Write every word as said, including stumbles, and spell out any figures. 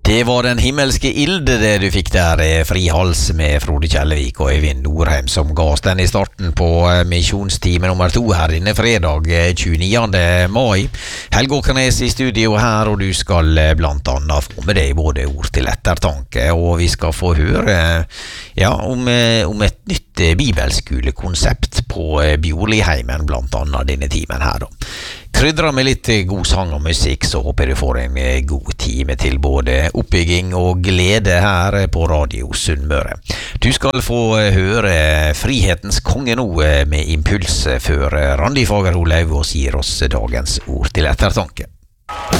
Det var den himmelske ilde det du fikk der, Fri hals med Frode Kjellevik og Eivind Norheim, som ga oss den i starten på misjonstime nummer to her denne fredag tjueniende mai. Helge Åkernes i studio her, og du skal blant annet få med deg både ord til ettertanke, og vi skal få høre ja, om, om et nytt bibelskolekonsept på Bjorliheimen, blant annet denne timen her da. Krydra med litt god sang og musikk, så håper jeg du får en god time til både oppbygging og glede her på Radio Sunnmøre. Du skal få høre Frihetens konge nå med impuls før Randi Fagerho Lauvås gir oss dagens ord til ettertanke.